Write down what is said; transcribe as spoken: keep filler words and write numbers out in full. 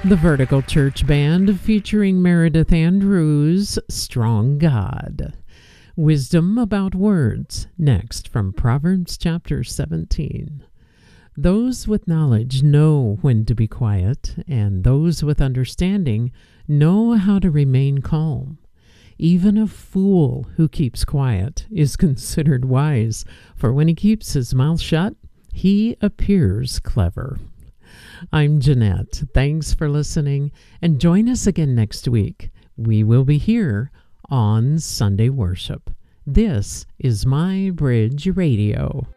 The Vertical Church Band featuring Meredith Andrews, Strong God. Wisdom about words, next from Proverbs chapter seventeen. Those with knowledge know when to be quiet, and those with understanding know how to remain calm. Even a fool who keeps quiet is considered wise, for when he keeps his mouth shut, he appears clever. I'm Jeanette. Thanks for listening, and join us again next week. We will be here on Sunday Worship. This is My Bridge Radio.